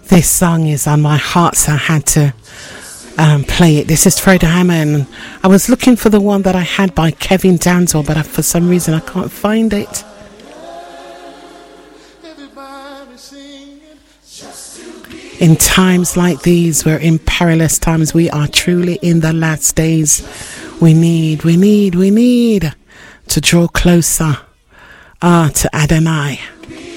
This song is on my heart, so I had to play it. This is Fredo Hammond. I was looking for the one that I had by Kevin Danswell, but for some reason I can't find it. In times like these, we're in perilous times. We are truly in the last days. We need to draw closer to Adonai.